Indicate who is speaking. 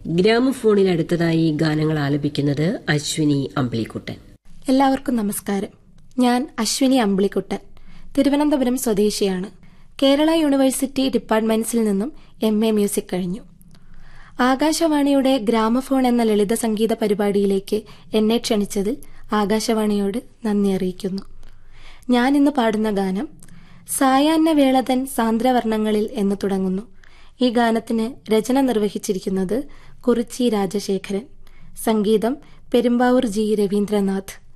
Speaker 1: ഗ്രാമഫോണിൽ അടുത്തതായി ഗാനങ്ങൾ ആലപിക്കുന്നത് അശ്വിനി അമ്പിളിക്കുട്ടൻ.
Speaker 2: എല്ലാവർക്കും നമസ്കാരം. ഞാൻ അശ്വിനി അമ്പിളിക്കുട്ടൻ, തിരുവനന്തപുരം സ്വദേശിയാണ്. കേരള യൂണിവേഴ്സിറ്റി ഡിപ്പാർട്ട്മെന്റ്സിൽ നിന്നും MA മ്യൂസിക് കഴിഞ്ഞു. ആകാശവാണിയുടെ ഗ്രാമഫോൺ എന്ന ലളിത സംഗീത പരിപാടിയിലേക്ക് എന്നെ ക്ഷണിച്ചതിൽ ആകാശവാണിയോട് നന്ദി അറിയിക്കുന്നു. ഞാൻ ഇന്ന് പാടുന്ന ഗാനം സായാഹ്ന വേളതൻ സാന്ദ്രവർണ്ണങ്ങളിൽ എന്ന് തുടങ്ങുന്നു. ഈ ഗാനത്തിന് രചന നിർവഹിച്ചിരിക്കുന്നത് കുറിച്ചി രാജശേഖരൻ, സംഗീതം പെരുമ്പാവൂർ G. രവീന്ദ്രനാഥ്.